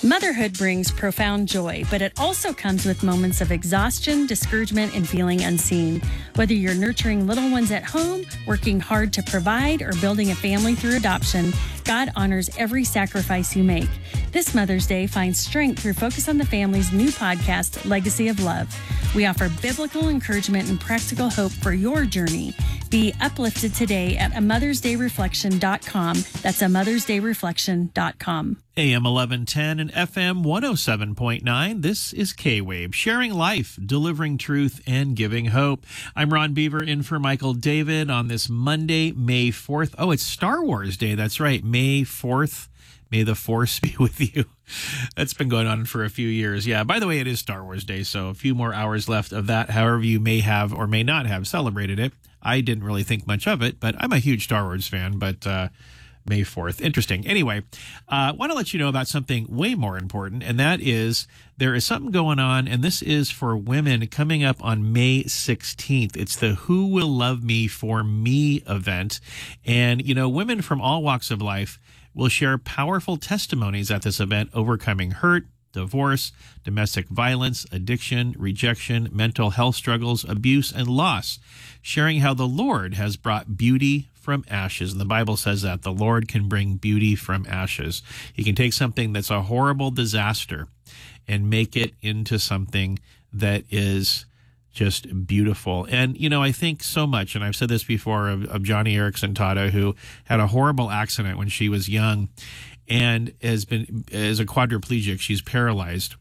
Motherhood brings profound joy, but it also comes with moments of exhaustion, discouragement, and feeling unseen. Whether you're nurturing little ones at home, working hard to provide, or building a family through adoption, God honors every sacrifice you make. This Mother's Day, find strength through Focus on the Family's new podcast, Legacy of Love. We offer biblical encouragement and practical hope for your journey. Be uplifted today at amothersdayreflection.com. That's amothersdayreflection.com. AM 1110 and FM 107.9. This is K-Wave, sharing life, delivering truth, and giving hope. I'm Ron Beaver in for Michael David on this Monday, May 4th. Oh, it's Star Wars Day. That's right, May 4th. May the Force be with you. That's been going on for a few years. Yeah, by the way, it is Star Wars Day, so a few more hours left of that, however you may have or may not have celebrated it. I didn't really think much of it, but I'm a huge Star Wars fan, but May 4th. Interesting. Anyway, I want to let you know about something way more important, and that is there is something going on, and this is for women coming up on May 16th. It's the Who Will Love Me for Me event. And, you know, women from all walks of life will share powerful testimonies at this event, overcoming hurt, divorce, domestic violence, addiction, rejection, mental health struggles, abuse, and loss, sharing how the Lord has brought beauty from ashes. And the Bible says that the Lord can bring beauty from ashes. He can take something that's a horrible disaster and make it into something that is just beautiful. And, you know, I think so much, and I've said this before, of Johnny Erickson Tata, who had a horrible accident when she was young and is a quadriplegic. She's paralyzed.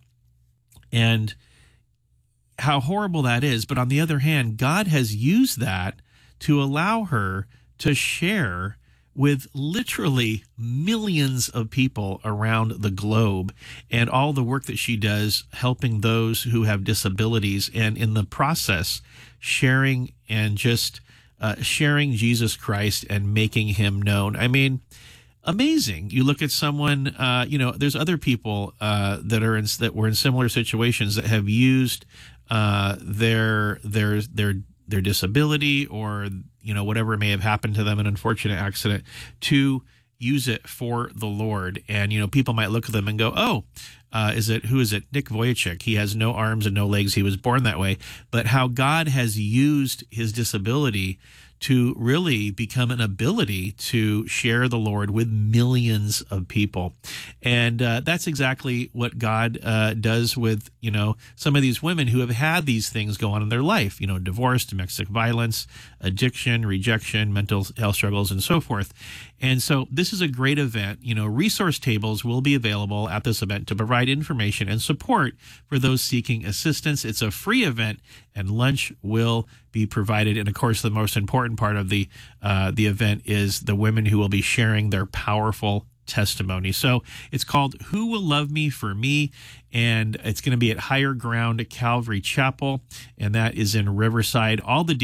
And how horrible that is. But on the other hand, God has used that to allow her to share with literally millions of people around the globe, and all the work that she does helping those who have disabilities, and in the process sharing and just sharing Jesus Christ and making him known. I mean, amazing. You look at someone, you know, there's other people that were in similar situations that have used their disability, or, you know, whatever may have happened to them, an unfortunate accident, to use it for the Lord. And, you know, people might look at them and go, oh, who is it? Nick Vujicic. He has no arms and no legs. He was born that way. But how God has used his disability to really become an ability to share the Lord with millions of people. And that's exactly what God does with, you know, some of these women who have had these things go on in their life, you know, divorce, domestic violence, addiction, rejection, mental health struggles, and so forth. And so this is a great event. You know, resource tables will be available at this event to provide information and support for those seeking assistance. It's a free event, and lunch will be provided. And of course, the most important part of the event is the women who will be sharing their powerful testimony. So it's called Who Will Love Me for Me, and it's going to be at Higher Ground Calvary Chapel, and that is in Riverside. All the